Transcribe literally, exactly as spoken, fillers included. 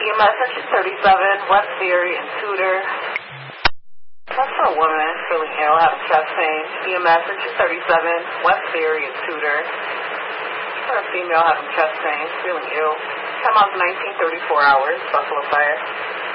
E M S section thirty-seven, West Erie and Tudor. That's for a woman feeling ill, having chest pain. E M S section thirty-seven, West Erie and Tudor. For a female having chest pain, feeling ill. Come out nineteen thirty-four hours, Buffalo Fire.